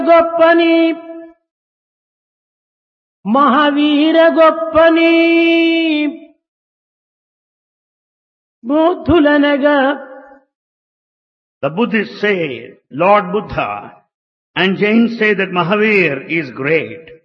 గొప్పని Mahavir గొప్పని బౌద్ధులనగా The Buddhists say Lord Buddha, and Jains say that Mahavir is great.